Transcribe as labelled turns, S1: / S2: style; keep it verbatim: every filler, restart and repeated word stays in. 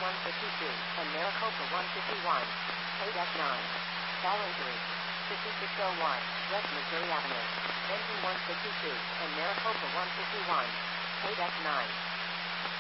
S1: one fifty-two, and Maricopa one fifty-one. Paid F nine. Fallen three. fifty-six oh one, West Missouri Avenue. Engine one fifty-two, and Maricopa one fifty-one. Paid F nine.